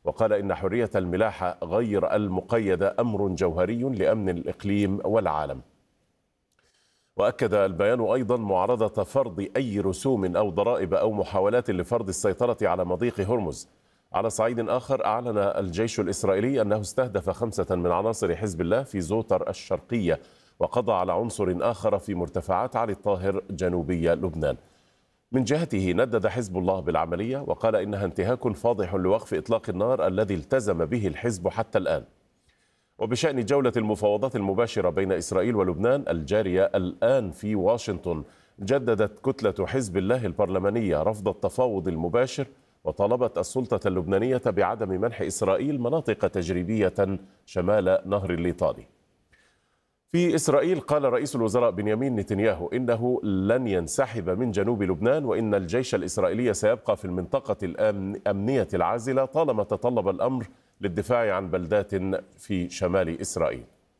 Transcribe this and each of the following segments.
وقال إن حرية الملاحة غير المقيدة أمر جوهري لأمن الإقليم والعالم. وأكد البيان أيضا معارضة فرض أي رسوم أو ضرائب أو محاولات لفرض السيطرة على مضيق هرمز. على صعيد آخر، أعلن الجيش الإسرائيلي أنه استهدف 5 من عناصر حزب الله في زوتر الشرقية، وقضى على عنصر آخر في مرتفعات علي الطاهر جنوبي لبنان. من جهته ندد حزب الله بالعملية وقال إنها انتهاك فاضح لوقف إطلاق النار الذي التزم به الحزب حتى الآن. وبشأن جولة المفاوضات المباشرة بين إسرائيل ولبنان الجارية الآن في واشنطن، جددت كتلة حزب الله البرلمانية رفض التفاوض المباشر، وطالبت السلطة اللبنانية بعدم منح إسرائيل مناطق تجريبية شمال نهر الليطاني. في إسرائيل قال رئيس الوزراء بنيامين نتنياهو إنه لن ينسحب من جنوب لبنان، وإن الجيش الإسرائيلي سيبقى في المنطقة الأمنية العازلة طالما تطلب الأمر للدفاع عن بلدات في شمال إسرائيل.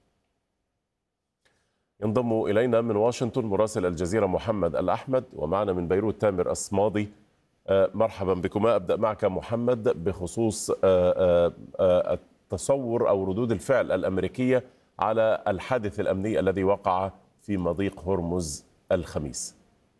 ينضم إلينا من واشنطن مراسل الجزيرة محمد الأحمد، ومعنا من بيروت تامر الصمادي. مرحبا بكما. أبدأ معك محمد بخصوص التصور أو ردود الفعل الأمريكية على الحادث الأمني الذي وقع في مضيق هرمز الخميس.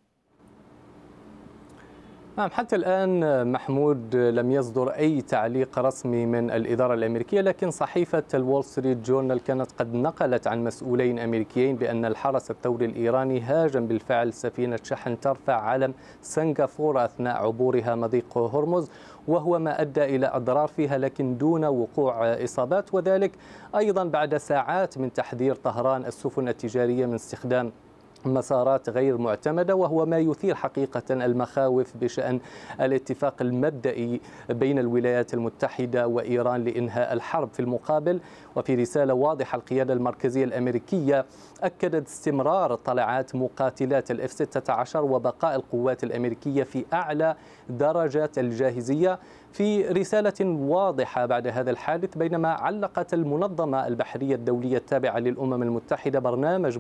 نعم، حتى الآن محمود لم يصدر أي تعليق رسمي من الإدارة الأمريكية، لكن صحيفة الوول ستريت جورنال كانت قد نقلت عن مسؤولين أمريكيين بأن الحرس الثوري الإيراني هاجم بالفعل سفينة شحن ترفع علم سنغافورة أثناء عبورها مضيق هرمز، وهو ما أدى إلى أضرار فيها لكن دون وقوع إصابات، وذلك أيضا بعد ساعات من تحذير طهران السفن التجارية من استخدام مسارات غير معتمدة، وهو ما يثير حقيقة المخاوف بشأن الاتفاق المبدئي بين الولايات المتحدة وإيران لإنهاء الحرب. في المقابل، وفي رسالة واضحة، القيادة المركزية الأمريكية أكدت استمرار طلعات مقاتلات الF-16 وبقاء القوات الأمريكية في أعلى درجات الجاهزية. في رسالة واضحة بعد هذا الحادث، بينما علقت المنظمة البحرية الدولية التابعة للأمم المتحدة برنامج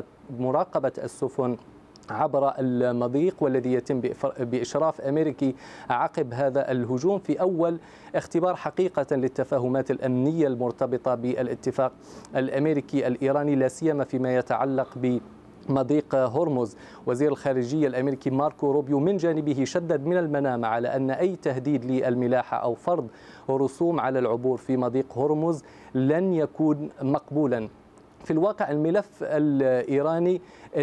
مراقبة السفن عبر المضيق والذي يتم بإشراف أمريكي عقب هذا الهجوم، في أول اختبار حقيقة للتفاهمات الأمنية المرتبطة بالاتفاق الأمريكي الإيراني، لا سيما فيما يتعلق بمضيق هرمز. وزير الخارجية الأمريكي ماركو روبيو من جانبه شدد من المنام على أن أي تهديد للملاحة أو فرض رسوم على العبور في مضيق هرمز لن يكون مقبولا. في الواقع الملف الإيراني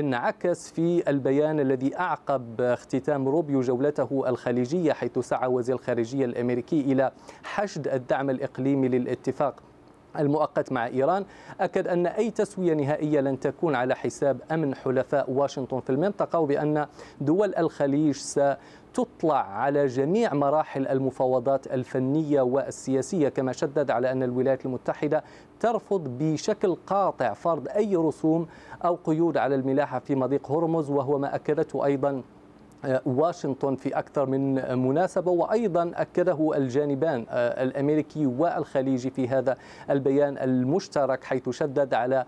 انعكس في البيان الذي أعقب اختتام روبيو جولته الخليجية، حيث سعى وزير الخارجية الأمريكي إلى حشد الدعم الإقليمي للاتفاق المؤقت مع إيران. أكد أن أي تسوية نهائية لن تكون على حساب أمن حلفاء واشنطن في المنطقة، وبأن دول الخليج ستطلع على جميع مراحل المفاوضات الفنية والسياسية. كما شدد على أن الولايات المتحدة ترفض بشكل قاطع فرض أي رسوم أو قيود على الملاحة في مضيق هرمز، وهو ما أكدته أيضا واشنطن في أكثر من مناسبة، وأيضا أكده الجانبان الأمريكي والخليجي في هذا البيان المشترك، حيث شدد على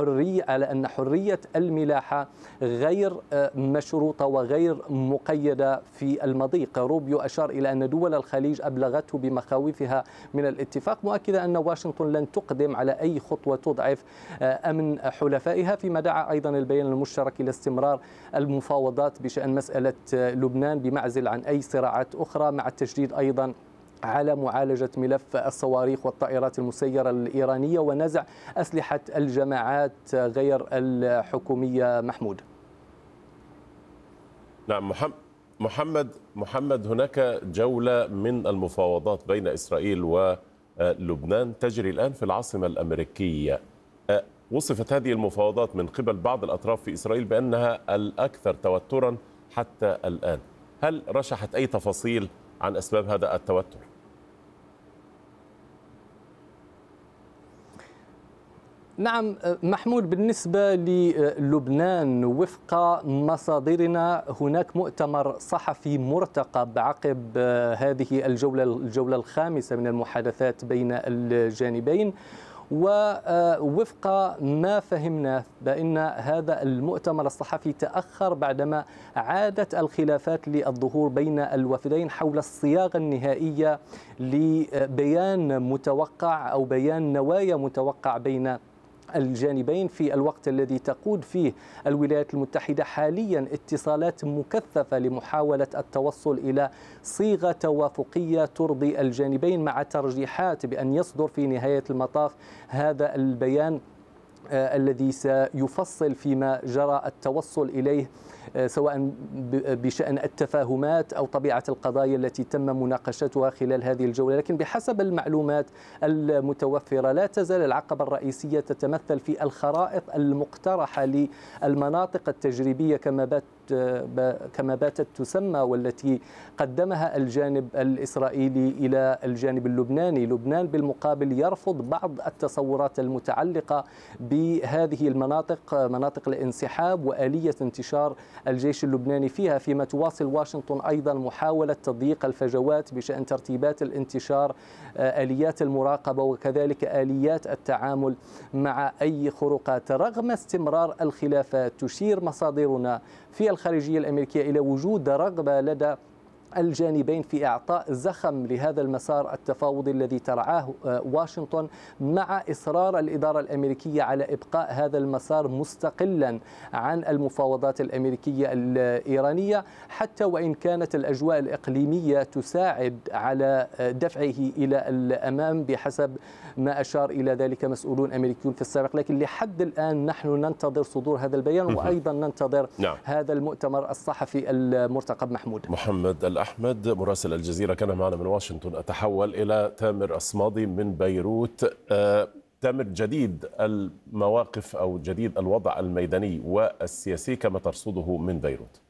أن حرية الملاحة غير مشروطة وغير مقيدة في المضيق. روبيو أشار إلى أن دول الخليج أبلغته بمخاوفها من الاتفاق، مؤكدا أن واشنطن لن تقدم على أي خطوة تضعف أمن حلفائها، فيما دعا أيضا البيان المشترك إلى استمرار المفاوضات بشأن مسألة لبنان بمعزل عن أي صراعات أخرى، مع التشديد أيضا على معالجة ملف الصواريخ والطائرات المسيرة الإيرانية ونزع أسلحة الجماعات غير الحكومية. محمود. نعم محمد، هناك جولة من المفاوضات بين إسرائيل ولبنان تجري الآن في العاصمة الأمريكية. وصفت هذه المفاوضات من قبل بعض الأطراف في إسرائيل بأنها الأكثر توترا حتى الآن. هل رشحت أي تفاصيل عن أسباب هذا التوتر؟ نعم محمود، بالنسبة للبنان وفق مصادرنا هناك مؤتمر صحفي مرتقب عقب هذه الجولة الخامسة من المحادثات بين الجانبين، ووفق ما فهمنا بأن هذا المؤتمر الصحفي تأخر بعدما عادت الخلافات للظهور بين الوفدين حول الصياغة النهائية لبيان متوقع أو بيان نوايا متوقع بين الجانبين في الوقت الذي تقود فيه الولايات المتحدة حاليا اتصالات مكثفة لمحاولة التوصل إلى صيغة توافقية ترضي الجانبين، مع ترجيحات بأن يصدر في نهاية المطاف هذا البيان الذي سيفصل فيما جرى التوصل إليه سواء بشأن التفاهمات أو طبيعة القضايا التي تم مناقشتها خلال هذه الجولة. لكن بحسب المعلومات المتوفرة لا تزال العقبة الرئيسية تتمثل في الخرائط المقترحة للمناطق التجريبية كما باتت تسمى، والتي قدمها الجانب الإسرائيلي إلى الجانب اللبناني. لبنان بالمقابل يرفض بعض التصورات المتعلقة بهذه المناطق، مناطق الانسحاب وآلية انتشار الجيش اللبناني فيها، فيما تواصل واشنطن أيضا محاولة تضييق الفجوات بشأن ترتيبات الانتشار، آليات المراقبة، وكذلك آليات التعامل مع أي خروقات. رغم استمرار الخلافات تشير مصادرنا في الخارجية الأمريكية إلى وجود رغبة لدى الجانبين في إعطاء زخم لهذا المسار التفاوضي الذي ترعاه واشنطن، مع إصرار الإدارة الأمريكية على إبقاء هذا المسار مستقلا عن المفاوضات الأمريكية الإيرانية، حتى وإن كانت الأجواء الإقليمية تساعد على دفعه إلى الأمام بحسب ما أشار إلى ذلك مسؤولون أمريكيون في السابق. لكن لحد الآن نحن ننتظر صدور هذا البيان، وأيضا ننتظر هذا المؤتمر الصحفي المرتقب. محمد الأحمد مراسل الجزيرة كان معنا من واشنطن. أتحول إلى تامر أصمادي من بيروت. تامر، جديد المواقف أو جديد الوضع الميداني والسياسي كما ترصده من بيروت؟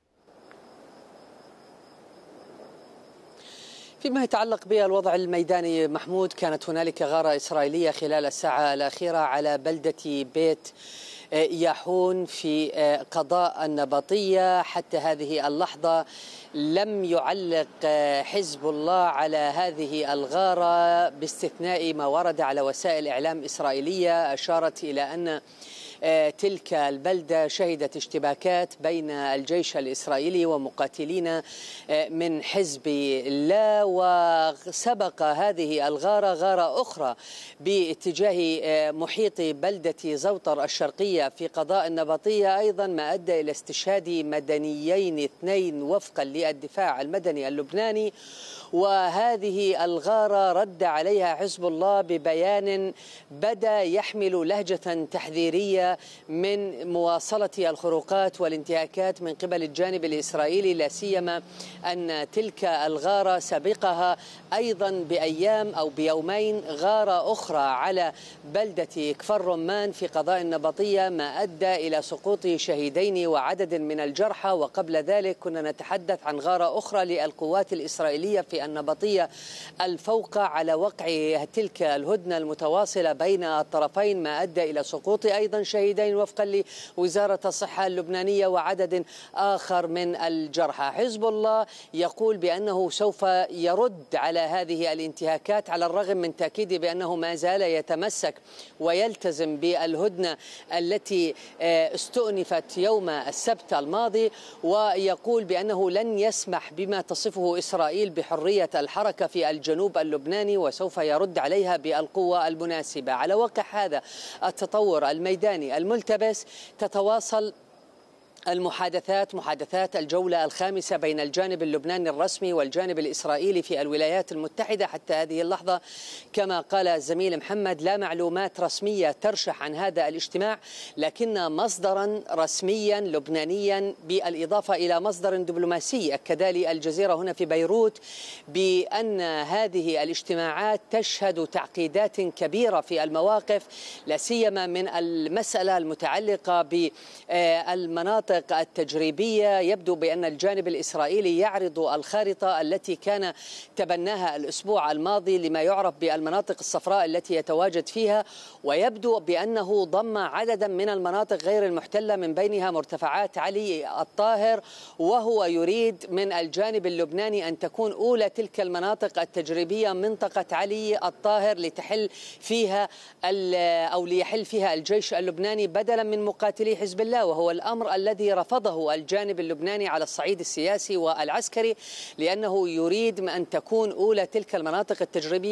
فيما يتعلق بالوضع الميداني محمود، كانت هنالك غارة إسرائيلية خلال الساعة الأخيرة على بلدة بيت ياحون في قضاء النبطية. حتى هذه اللحظة لم يعلق حزب الله على هذه الغارة، باستثناء ما ورد على وسائل إعلام إسرائيلية أشارت إلى أن تلك البلدة شهدت اشتباكات بين الجيش الإسرائيلي ومقاتلين من حزب الله، وسبق هذه الغارة غارة أخرى باتجاه محيط بلدة زوطر الشرقية في قضاء النبطية، أيضا ما أدى إلى استشهاد مدنيين 2 وفقا للدفاع المدني اللبناني. وهذه الغارة رد عليها حزب الله ببيان بدا يحمل لهجة تحذيرية من مواصلة الخروقات والانتهاكات من قبل الجانب الإسرائيلي، لا سيما أن تلك الغارة سبقها أيضا بأيام أو بيومين غارة أخرى على بلدة كفر رمان في قضاء النبطية، ما أدى إلى سقوط شهيدين وعدد من الجرحى. وقبل ذلك كنا نتحدث عن غارة أخرى للقوات الإسرائيلية في النبطية الفوقة على وقع تلك الهدنة المتواصلة بين الطرفين، ما أدى إلى سقوط أيضا شهيدين وفقا لوزارة الصحة اللبنانية وعدد آخر من الجرحى. حزب الله يقول بأنه سوف يرد على هذه الانتهاكات، على الرغم من تأكيده بأنه ما زال يتمسك ويلتزم بالهدنة التي استؤنفت يوم السبت الماضي، ويقول بأنه لن يسمح بما تصفه إسرائيل بحرية الحركة في الجنوب اللبناني، وسوف يرد عليها بالقوة المناسبة. على وقع هذا التطور الميداني الملتبس تتواصل محادثات الجولة الخامسة بين الجانب اللبناني الرسمي والجانب الإسرائيلي في الولايات المتحدة. حتى هذه اللحظة كما قال الزميل محمد لا معلومات رسمية ترشح عن هذا الاجتماع، لكن مصدرا رسميا لبنانيا بالإضافة إلى مصدر دبلوماسي أكد لي الجزيرة هنا في بيروت بأن هذه الاجتماعات تشهد تعقيدات كبيرة في المواقف، لا سيما من المسألة المتعلقة بالمناطق المناطق التجريبية. يبدو بأن الجانب الإسرائيلي يعرض الخارطة التي كان تبناها الأسبوع الماضي لما يعرف بالمناطق الصفراء التي يتواجد فيها، ويبدو بأنه ضم عددا من المناطق غير المحتلة من بينها مرتفعات علي الطاهر، وهو يريد من الجانب اللبناني أن تكون أولى تلك المناطق التجريبية منطقة علي الطاهر لتحل فيها أو ليحل فيها الجيش اللبناني بدلا من مقاتلي حزب الله، وهو الأمر الذي رفضه الجانب اللبناني على الصعيد السياسي والعسكري، لأنه يريد أن تكون أولى تلك المناطق التجريبية